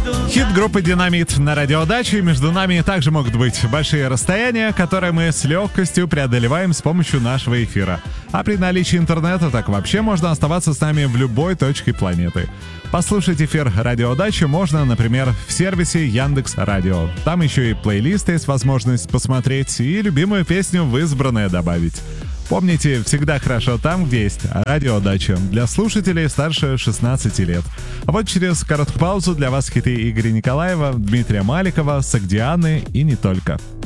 Хит группы «Динамит» на радиодаче. Между нами также могут быть большие расстояния, которые мы с легкостью преодолеваем с помощью нашего эфира. А при наличии интернета так вообще можно оставаться с нами в любой точке планеты. Послушать эфир радиодачи можно, например, в сервисе Яндекс.Радио. Там еще и плейлисты есть возможность посмотреть и любимую песню в избранное добавить. Помните, всегда хорошо там, где есть радиодача для слушателей старше 16 лет. А вот через короткую паузу для вас хиты Игоря Николаева, Дмитрия Маликова, Согдианы и не только.